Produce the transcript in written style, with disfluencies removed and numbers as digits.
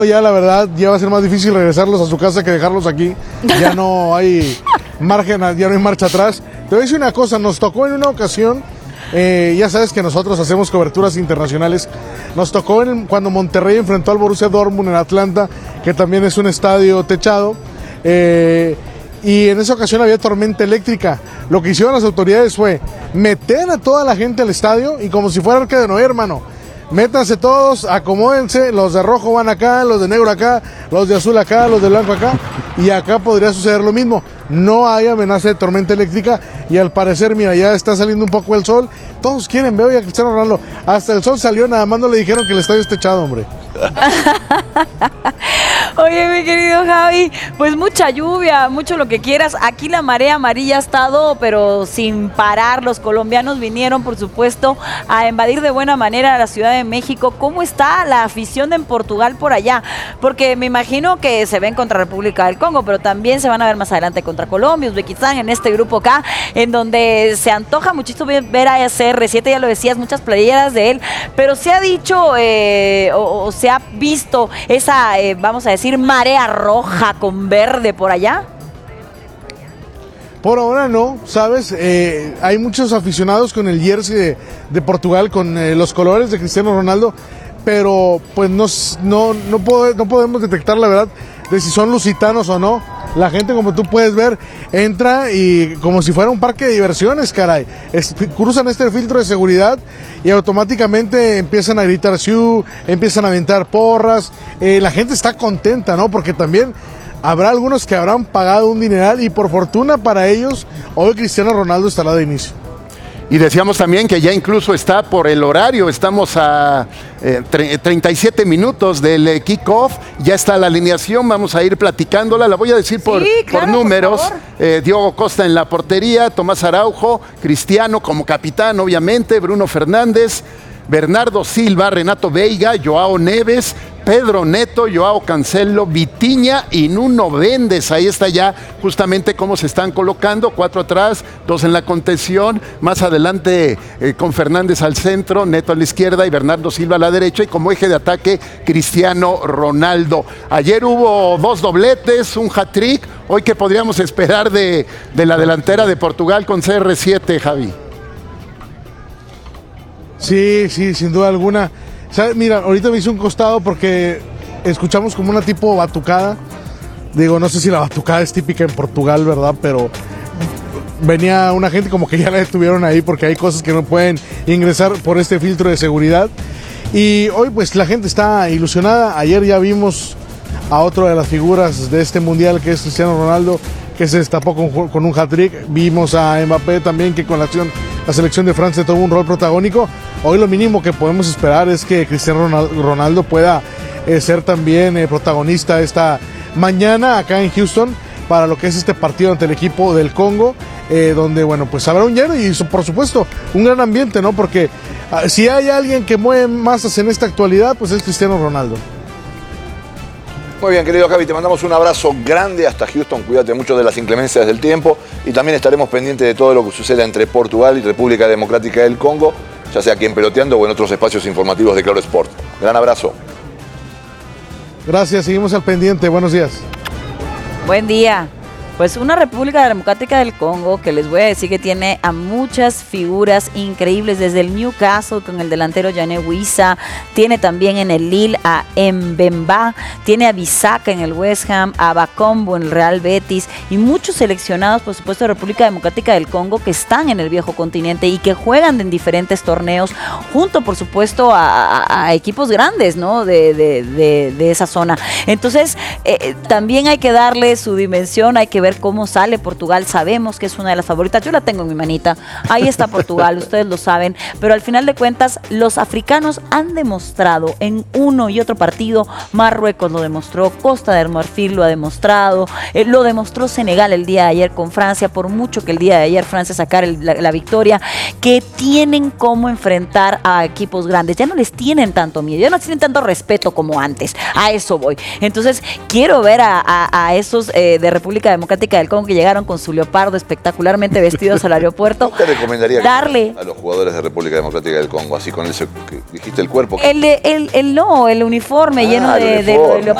Ya la verdad, ya va a ser más difícil regresarlos a su casa que dejarlos aquí. Ya no hay margen, ya no hay marcha atrás. Te voy a decir una cosa, nos tocó en una ocasión, ya sabes que nosotros hacemos coberturas internacionales, nos tocó cuando Monterrey enfrentó al Borussia Dortmund en Atlanta, que también es un estadio techado, y en esa ocasión había tormenta eléctrica. Lo que hicieron las autoridades fue meter a toda la gente al estadio y como si fuera Arca de Noé, hermano. Métanse todos, acomódense, los de rojo van acá, los de negro acá, los de azul acá, los de blanco acá, y acá podría suceder lo mismo. No hay amenaza de tormenta eléctrica y al parecer, mira, ya está saliendo un poco el sol. Todos quieren ver hoy a Cristiano Ronaldo. Hasta el sol salió, nada más no le dijeron que el estadio está techado, hombre. Oye, mi querido Javi, pues mucha lluvia, mucho lo que quieras. Aquí la marea amarilla ha estado, pero sin parar. Los colombianos vinieron, por supuesto, a invadir de buena manera a la Ciudad de México. ¿Cómo está la afición en Portugal por allá? Porque me imagino que se ven contra República del Congo, pero también se van a ver más adelante contra Colombia, Uzbekistán, en este grupo acá, en donde se antoja muchísimo ver a CR7, ya lo decías, muchas playeras de él, pero se ha dicho o se ha visto esa, vamos a decir, marea roja con verde por allá. Por ahora no, ¿sabes? Hay muchos aficionados con el jersey de Portugal, con los colores de Cristiano Ronaldo, pero pues no podemos detectar la verdad de si son lusitanos o no. La gente, como tú puedes ver, entra y como si fuera un parque de diversiones, caray. Cruzan este filtro de seguridad y automáticamente empiezan a gritar "Siu", empiezan a aventar porras. La gente está contenta, ¿no? Porque también habrá algunos que habrán pagado un dineral y por fortuna para ellos, hoy Cristiano Ronaldo estará de inicio. Y decíamos también que ya incluso está por el horario, estamos a 37 minutos del kickoff, ya está la alineación, vamos a ir platicándola, la voy a decir por números. Diogo Costa en la portería, Tomás Araujo, Cristiano como capitán obviamente, Bruno Fernández, Bernardo Silva, Renato Veiga, Joao Neves, Pedro Neto, Joao Cancelo, Vitinha y Nuno Méndez. Ahí está ya justamente cómo se están colocando, 4 atrás, 2 en la contención, más adelante con Fernández al centro, Neto a la izquierda y Bernardo Silva a la derecha y como eje de ataque Cristiano Ronaldo. Ayer hubo 2 dobletes, un hat-trick, hoy ¿qué podríamos esperar de la delantera de Portugal con CR7, Javi? Sí, sin duda alguna. ¿Sabes? Mira, ahorita me hice un costado porque escuchamos como una tipo batucada. Digo, no sé si la batucada es típica en Portugal, ¿verdad? Pero venía una gente como que ya la detuvieron ahí porque hay cosas que no pueden ingresar por este filtro de seguridad. Y hoy pues la gente está ilusionada. Ayer ya vimos a otra de las figuras de este mundial que es Cristiano Ronaldo, que se destapó con un hat-trick. Vimos a Mbappé también que con la selección de Francia tuvo un rol protagónico. Hoy lo mínimo que podemos esperar es que Cristiano Ronaldo pueda ser también protagonista esta mañana acá en Houston para lo que es este partido ante el equipo del Congo, donde bueno, pues habrá un lleno y por supuesto un gran ambiente, ¿no? Porque si hay alguien que mueve masas en esta actualidad, pues es Cristiano Ronaldo. Muy bien, querido Javi, te mandamos un abrazo grande hasta Houston. Cuídate mucho de las inclemencias del tiempo y también estaremos pendientes de todo lo que suceda entre Portugal y República Democrática del Congo, ya sea aquí en Peloteando o en otros espacios informativos de Claro Sport. Gran abrazo. Gracias, seguimos al pendiente. Buenos días. Buen día. Pues una República Democrática del Congo que les voy a decir que tiene a muchas figuras increíbles, desde el Newcastle con el delantero Yane Wissa, tiene también en el Lille a Mbemba, tiene a Bissaka en el West Ham, a Bakombo en el Real Betis y muchos seleccionados, por supuesto, de República Democrática del Congo que están en el viejo continente y que juegan en diferentes torneos, junto, por supuesto, a equipos grandes, ¿no? de esa zona. Entonces, también hay que darle su dimensión, hay que ver cómo sale Portugal. Sabemos que es una de las favoritas, yo la tengo en mi manita, ahí está Portugal, ustedes lo saben, pero al final de cuentas los africanos han demostrado en uno y otro partido. Marruecos lo demostró, Costa de Marfil lo ha demostrado, lo demostró Senegal el día de ayer con Francia, por mucho que el día de ayer Francia sacara la victoria, que tienen cómo enfrentar a equipos grandes, ya no les tienen tanto miedo, ya no tienen tanto respeto como antes, a eso voy. Entonces quiero ver a esos de República Democrática Democrática del Congo, que llegaron con su leopardo espectacularmente vestidos al aeropuerto. ¿No te recomendaría darle a los jugadores de República Democrática del Congo, así con ese que dijiste el cuerpo? el uniforme lleno el de uniforme.